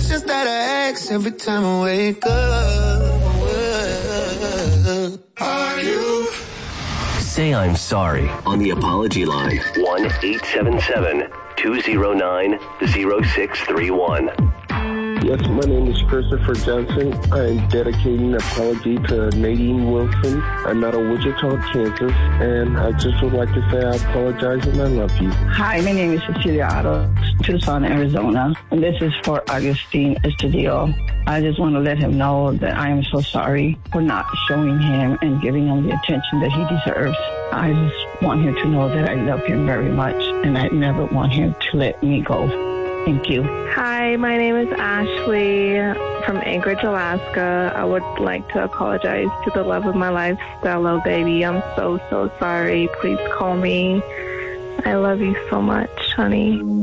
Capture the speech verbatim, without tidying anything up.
questions that I ask every time I wake up. Are you? Say I'm sorry on the apology line. one eight seven seven, two zero nine, zero six three one. Yes, my name is Christopher Johnson. I am dedicating an apology to Nadine Wilson. I'm out of Wichita, Kansas, and I just would like to say I apologize and I love you. Hi, my name is Cecilia Otto, Tucson, Arizona, and this is for Augustine Estadio. I just want to let him know that I am so sorry for not showing him and giving him the attention that he deserves. I just want him to know that I love him very much, and I never want him to let me go. Thank you. Hi, my name is Ashley from Anchorage, Alaska. I would like to apologize to the love of my life, Stella, baby. I'm so, so sorry. Please call me. I love you so much, honey.